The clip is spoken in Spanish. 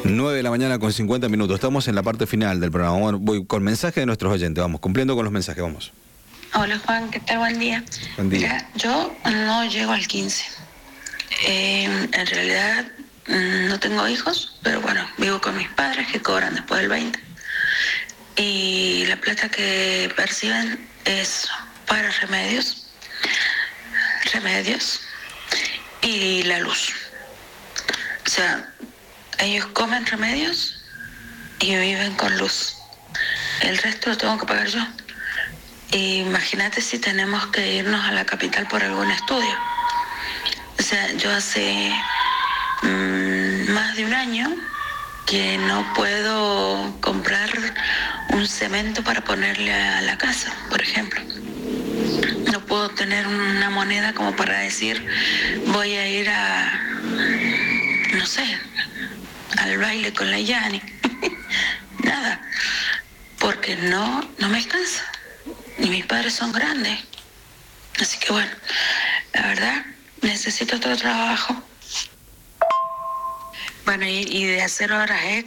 9 de la mañana con 50 minutos. Estamos en la parte final del programa. Bueno, voy con mensajes de nuestros oyentes. Vamos, cumpliendo con los mensajes, vamos. Hola Juan, ¿qué tal? Buen día. Buen día. Mira, yo no llego al 15. En realidad no tengo hijos, pero bueno, vivo con mis padres que cobran después del 20. Y la plata que perciben es para remedios y la luz. O sea, ellos comen remedios y viven con luz. El resto lo tengo que pagar yo. Imagínate si tenemos que irnos a la capital por algún estudio. O sea, yo hace más de un año que no puedo comprar un cemento para ponerle a la casa, por ejemplo. No puedo tener una moneda como para decir voy a ir a, no sé, al baile con la Yani. Nada, porque no me alcanza. Y mis padres son grandes. Así que bueno, la verdad, necesito otro trabajo. Bueno, y de hacer horas extras.